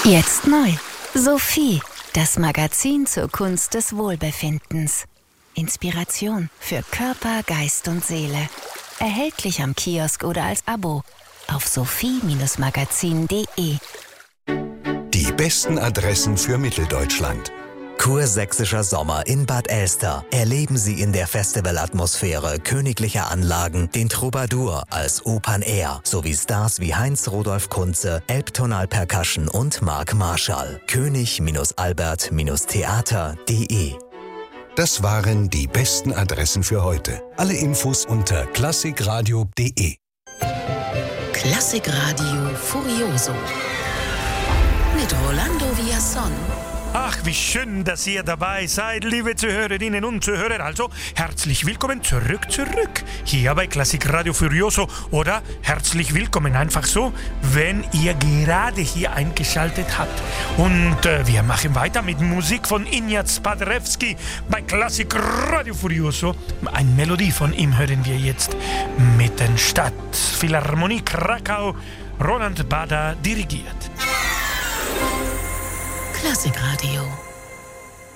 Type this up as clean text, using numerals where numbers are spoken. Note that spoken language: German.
Jetzt neu. Sophie, das Magazin zur Kunst des Wohlbefindens. Inspiration für Körper, Geist und Seele. Erhältlich am Kiosk oder als Abo auf sophie-magazin.de. Die besten Adressen für Mitteldeutschland. Kursächsischer Sommer in Bad Elster. Erleben Sie in der Festivalatmosphäre königlicher Anlagen den Troubadour als Open Air sowie Stars wie Heinz-Rudolf Kunze, Elbtonal Percussion und Marc Marschall. König-albert-theater.de. Das waren die besten Adressen für heute. Alle Infos unter klassikradio.de. Klassikradio Furioso mit Rolando Villazón. Ach, wie schön, dass ihr dabei seid, liebe Zuhörerinnen und Zuhörer. Also, herzlich willkommen zurück, hier bei Klassikradio Furioso. Oder herzlich willkommen einfach so, wenn ihr gerade hier eingeschaltet habt. Und wir machen weiter mit Musik von Ignaz Paderewski bei Klassikradio Furioso. Eine Melodie von ihm hören wir jetzt mit den Stadtphilharmonie Krakau. Roland Bader dirigiert. Klassikradio.